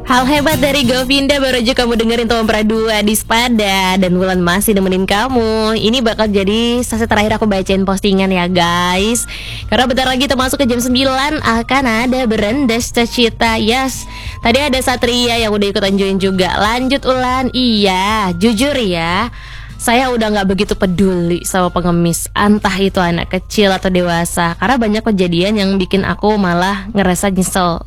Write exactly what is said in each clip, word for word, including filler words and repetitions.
Hal hebat dari Govinda baru aja kamu dengerin Tom Pradua di Spada. Dan Wulan masih nemenin kamu. Ini bakal jadi sesi terakhir aku bacain postingan ya guys, karena bentar lagi termasuk ke jam sembilan akan ada Berendas Cita. Yes, tadi ada Satria yang udah ikutan join juga. Lanjut Ulan. Iya, jujur ya, saya udah gak begitu peduli sama pengemis, entah itu anak kecil atau dewasa. Karena banyak kejadian yang bikin aku malah ngerasa nyesel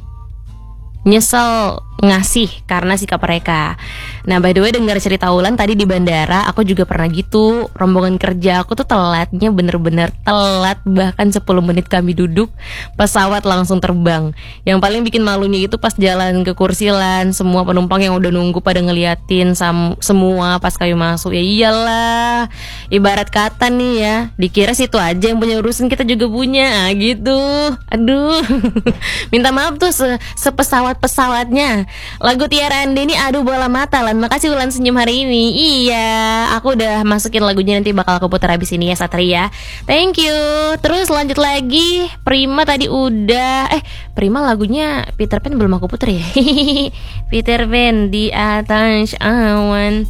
Nyesel ngasih karena sikap mereka. Nah by the way, dengar cerita Ulan tadi di bandara, aku juga pernah gitu. Rombongan kerja aku tuh telatnya bener-bener telat. Bahkan sepuluh menit kami duduk, pesawat langsung terbang. Yang paling bikin malunya itu pas jalan ke kursi Lan, semua penumpang yang udah nunggu pada ngeliatin sam- semua pas kami masuk. Ya iyalah, ibarat kata nih ya, dikira situ aja yang punya urusan, kita juga punya. Ah, gitu. Aduh. Minta maaf tuh se- sepesawat-pesawatnya. Lagu Tiara Andini, aduh bola mata Lan. Makasih Ulan senyum hari ini. Iya, aku udah masukin lagunya, nanti bakal aku putar habis ini ya Satria. Thank you. Terus lanjut lagi, Prima tadi udah. Eh, Prima lagunya Peter Pan belum aku puter ya. Peter Pan di atas awan.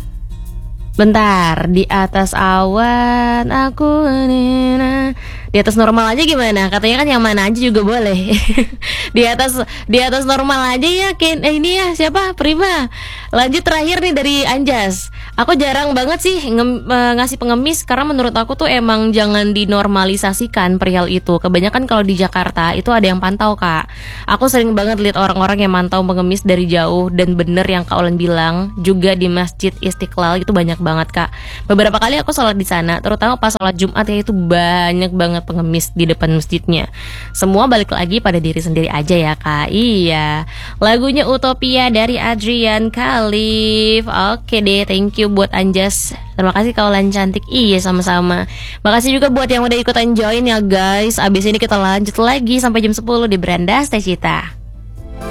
Bentar, di atas awan aku nina. Di atas normal aja gimana? Katanya kan yang mana aja juga boleh. Di atas di atas normal aja ya, Ken. Eh, ini ya siapa? Prima. Lanjut terakhir nih dari Anjas. Aku jarang banget sih nge- ngasih pengemis, karena menurut aku tuh emang jangan dinormalisasikan perihal itu. Kebanyakan kalau di Jakarta itu ada yang pantau, Kak. Aku sering banget lihat orang-orang yang mantau pengemis dari jauh, dan bener yang Kak Ulan bilang, juga di Masjid Istiqlal itu banyak banget, Kak. Beberapa kali aku sholat di sana, terutama pas sholat Jumat ya, itu banyak banget pengemis di depan masjidnya. Semua balik lagi pada diri sendiri aja ya, Kak. Iya. Lagunya Utopia dari Adrian Khalif. Oke deh, thank you buat Anjas. Terima kasih Kak Ulan cantik. Iya, sama-sama. Makasih juga buat yang udah ikutan join ya guys. Abis ini kita lanjut lagi sampai jam sepuluh di Berendas Cita.